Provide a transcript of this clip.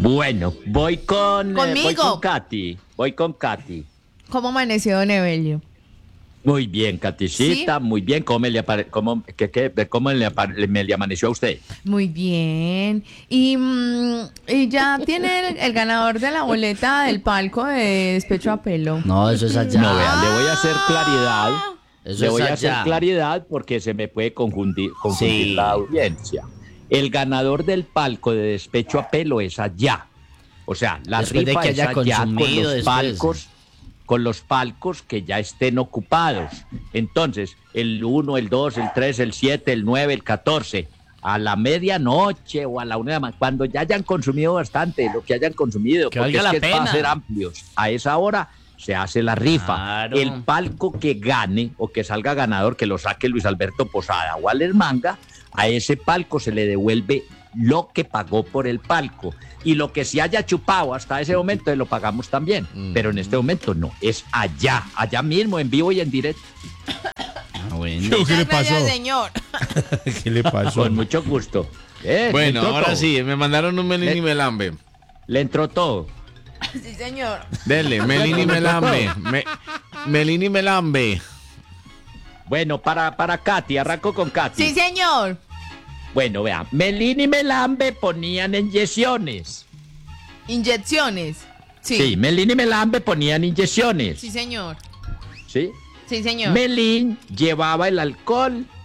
Bueno, ¿Conmigo? voy con Katy. Voy con Katy. ¿Cómo amaneció don Evelio? Muy bien, Katycita, ¿Sí? muy bien. ¿Cómo me le amaneció a usted? Muy bien. Y ya tiene el ganador de la boleta del palco de despecho a pelo. No, eso es allá. No, vea, le voy a hacer claridad. Eso Le es voy a allá. hacer claridad porque se me puede confundir Sí. la audiencia. El ganador del palco de despecho a pelo es allá. O sea, la Después de rifa que es haya allá consumido después. con los palcos que ya estén ocupados. Entonces, el 1, el 2, el 3, el 7, el 9, el 14, a la medianoche o a la 1 de la mañana, cuando ya hayan consumido bastante, lo que hayan consumido, Que porque valga es la que va a pena. ser amplios. A esa hora se hace la rifa. Claro. El palco que gane o que salga ganador, que lo saque Luis Alberto Posada o Alex Manga, a ese palco se le devuelve lo que pagó por el palco. Y lo que se haya chupado hasta ese momento lo pagamos también. Pero en este momento no, es allá mismo, en vivo y en directo. Ah, bueno. ¿Qué le pasó? Gracias, señor. ¿Qué le pasó? Con mucho gusto. Bueno, le entró ahora todo. sí, me mandaron un Melini Melambe. Le entró todo. Sí, señor. Dele, Melini Melambe. Melini Melambe. Bueno, para Katy, arranco con Katy. Sí, señor. Bueno, vea, Melín y Melambe ponían inyecciones. Inyecciones. Sí, Sí. Melín y Melambe ponían inyecciones. Sí, señor. ¿Sí? Sí, señor. Melín llevaba el alcohol